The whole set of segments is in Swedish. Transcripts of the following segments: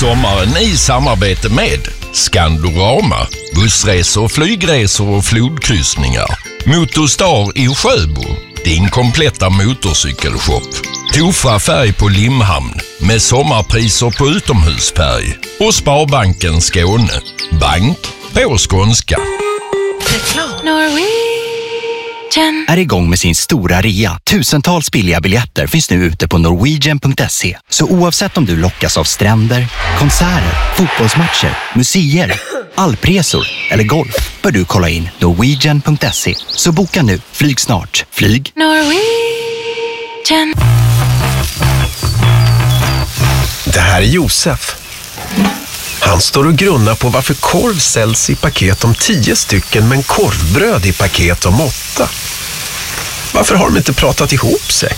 Sommaren i samarbete med Skandorama, bussresor, flygresor och flodkryssningar. Motorstar i Sjöbo, din kompletta motorcykelshop. Tofa färg på Limhamn med sommarpriser på utomhusfärg. Och Sparbanken Skåne, bank på skånska. Är igång med sin stora rea. Tusentals billiga biljetter finns nu ute på norwegian.se. Så oavsett om du lockas av stränder, konserter, fotbollsmatcher, museer, alpresor eller golf, bör du kolla in norwegian.se. Så boka nu, flyg snart. Flyg Norwegian. Det här är Josef. Han står och grunnar på varför korv säljs i paket om 10 stycken men korvbröd i paket om 8. Varför har de inte pratat ihop sig?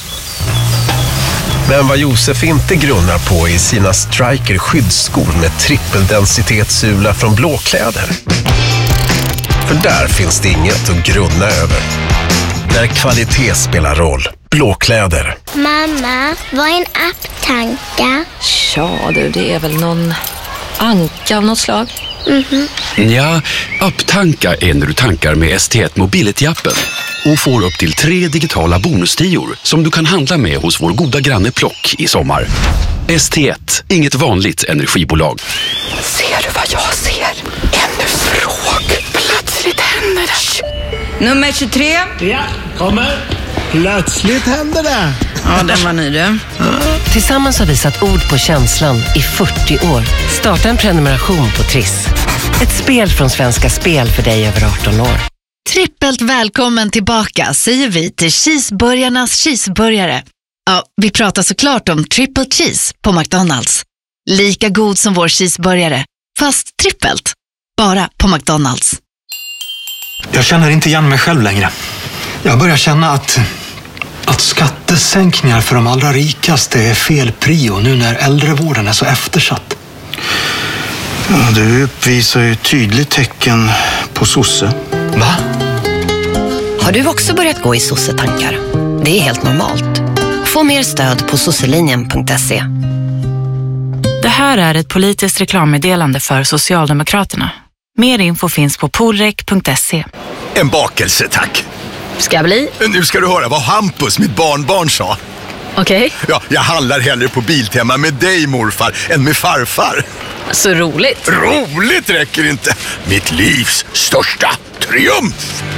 Men vad Josef inte grunnar på är sina Striker skyddsskor med trippeldensitetsula från Blåkläder. För där finns det inget att grunna över. När kvalitet spelar roll. Blåkläder. Mamma, vad är en apptanka? Ja du, det är väl någon anka av något slag. Ja, apptanka är när du tankar med ST1 Mobility-appen och får upp till 3 digitala bonustior som du kan handla med hos vår goda granne Plock i sommar. ST1, inget vanligt energibolag. Ser du vad jag ser? En fråg. Plötsligt händer det. Nummer 23. Ja, kommer. Plötsligt händer det. Ja, den var ny du. Tillsammans har vi satt ord på känslan i 40 år. Starta en prenumeration på Triss. Ett spel från Svenska Spel för dig över 18 år. Trippelt välkommen tillbaka säger vi till cheeseburgarnas cheeseburgare. Ja, vi pratar såklart om triple cheese på McDonalds. Lika god som vår cheeseburgare, fast trippelt. Bara på McDonalds. Jag känner inte igen mig själv längre. Jag börjar känna att skattesänkningar för de allra rikaste är fel prio nu när äldrevården är så eftersatt. Ja, du uppvisar ju tydligt tecken på sosse. Va? Har du också börjat gå i sossetankar? Det är helt normalt. Få mer stöd på sosselinjen.se. Det här är ett politiskt reklammeddelande för Socialdemokraterna. Mer info finns på polrek.se. En bakelse, tack. Ska bli? Nu ska du höra vad Hampus, mitt barnbarn, sa. Okej. Ja, jag handlar hellre på Biltema med dig, morfar, än med farfar. Så roligt. Roligt räcker inte. Mitt livs största triumf.